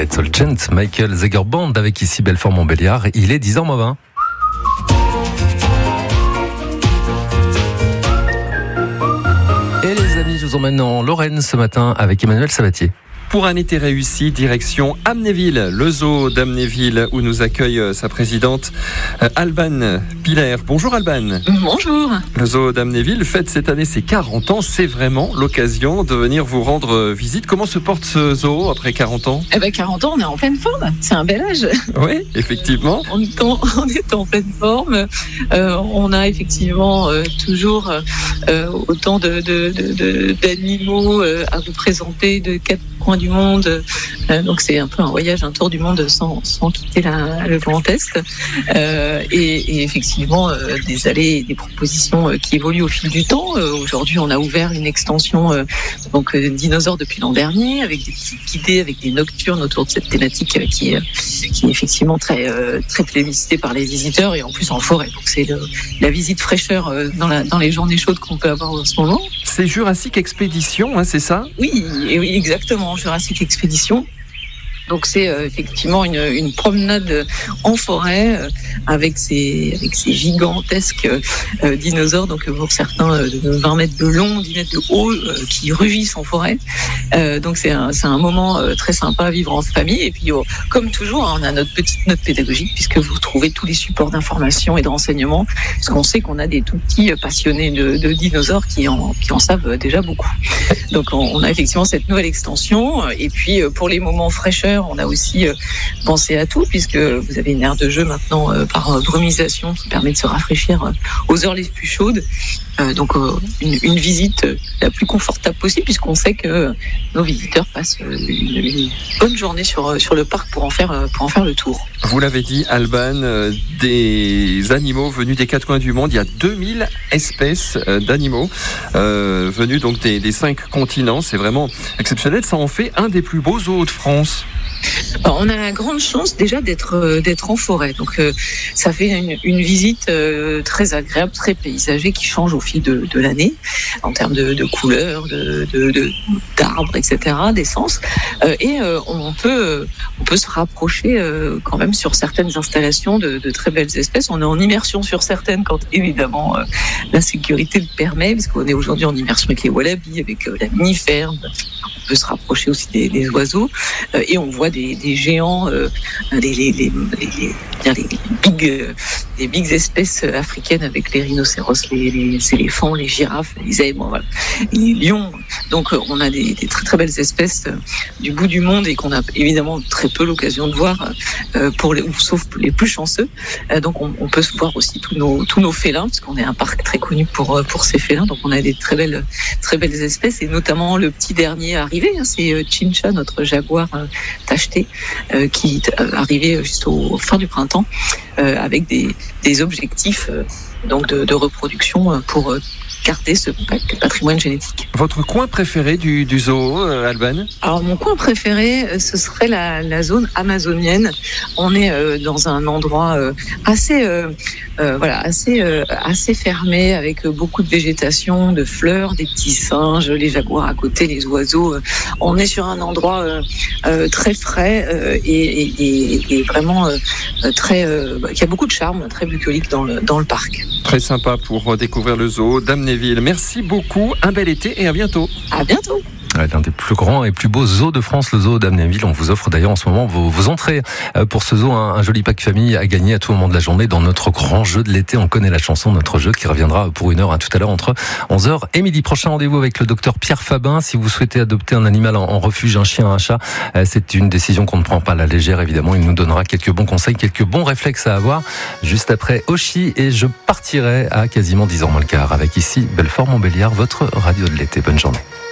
Red Soul Chant, Michael Zegerband avec ici Belfort-Montbéliard. Il est 10h20. Et les amis, je vous emmène en Lorraine ce matin avec Emmanuel Sabatier. Pour un été réussi, direction Amnéville, le zoo d'Amnéville, où nous accueille sa présidente Alban Piller. Bonjour Alban. Bonjour. Le zoo d'Amnéville fête cette année ses 40 ans. C'est vraiment l'occasion de venir vous rendre visite. Comment se porte ce zoo après 40 ans ? 40 ans, on est en pleine forme. C'est un bel âge. Oui, effectivement. On est en pleine forme. On a effectivement toujours autant d'animaux à vous présenter de 4 coins du monde. Donc c'est un peu un voyage, un tour du monde sans quitter le Grand Est. Et effectivement, des allées et des propositions qui évoluent au fil du temps. Aujourd'hui, on a ouvert une extension dinosaures depuis l'an dernier, avec des visites guidées, avec des nocturnes autour de cette thématique qui est effectivement très plébiscitée par les visiteurs et en plus en forêt. Donc c'est la visite fraîcheur dans les journées chaudes qu'on peut avoir en ce moment. C'est Jurassic Expedition, hein, c'est ça ? Oui, exactement, Jurassic Expedition. Donc c'est effectivement une promenade en forêt avec ces gigantesques dinosaures, donc pour certains de 20 mètres de long, 10 mètres de haut, qui rugissent en forêt. Donc c'est un moment très sympa à vivre en famille. Et puis comme toujours, on a notre petite note pédagogique puisque vous trouvez tous les supports d'information et de renseignements, parce qu'on sait qu'on a des tout petits passionnés de dinosaures qui en savent déjà beaucoup. Donc on a effectivement cette nouvelle extension. Et puis pour les moments fraîcheurs, on a aussi pensé à tout, puisque vous avez une aire de jeu maintenant par brumisation qui permet de se rafraîchir aux heures les plus chaudes. Donc une visite la plus confortable possible, puisqu'on sait que nos visiteurs passent une bonne journée sur le parc pour en faire le tour. Vous l'avez dit, Alban, des animaux venus des 4 coins du monde. Il y a 2000 espèces d'animaux venus donc des 5 continents. C'est vraiment exceptionnel. Ça en fait un des plus beaux zoos de France. Alors, on a la grande chance déjà d'être en forêt, donc ça fait une visite très agréable, très paysagée, qui change au fil de l'année en termes de couleurs, d'arbres, etc., d'essence. Et on peut se rapprocher quand même sur certaines installations de très belles espèces. On est en immersion sur certaines quand évidemment la sécurité le permet, parce qu'on est aujourd'hui en immersion avec les wallabies, avec la mini-ferme. On peut se rapprocher aussi des oiseaux et on voit des géants, les big espèces africaines avec les rhinocéros, les éléphants, les girafes, les zèbres, voilà, les lions. Donc on a des très très belles espèces du bout du monde et qu'on a évidemment très peu l'occasion de voir sauf les plus chanceux. Donc on peut se voir aussi tous nos félins, parce qu'on est un parc très connu pour ces félins. Donc on a des très belles espèces, et notamment le petit dernier arrivé, c'est Chincha, notre jaguar tacheté, qui est arrivé juste au fin du printemps avec des objectifs donc de reproduction pour garder ce patrimoine génétique. Votre coin préféré du zoo, Alban ? Alors mon coin préféré, ce serait la zone amazonienne. On est dans un endroit assez fermé, avec beaucoup de végétation, de fleurs, des petits singes, les jaguars à côté, les oiseaux. On est sur un endroit très frais et vraiment qui a beaucoup de charme, très bucolique dans le parc. Très sympa pour découvrir le zoo d'Amnéville. Merci beaucoup, un bel été et à bientôt. À bientôt. L'un des plus grands et plus beaux zoos de France, le zoo d'Amnéville. On vous offre d'ailleurs en ce moment vos entrées pour ce zoo, un joli pack famille à gagner à tout moment de la journée dans notre grand jeu de l'été. On connaît la chanson, notre jeu qui reviendra pour 1 heure tout à l'heure entre 11h et midi. Prochain rendez-vous avec le docteur Pierre Fabin. Si vous souhaitez adopter un animal en refuge, un chien, un chat, c'est une décision qu'on ne prend pas à la légère, évidemment. Il nous donnera quelques bons conseils, quelques bons réflexes à avoir. Juste après Oshi, et je partirai à quasiment 10h moins le quart avec ici Belfort-Montbéliard, votre radio de l'été. Bonne journée.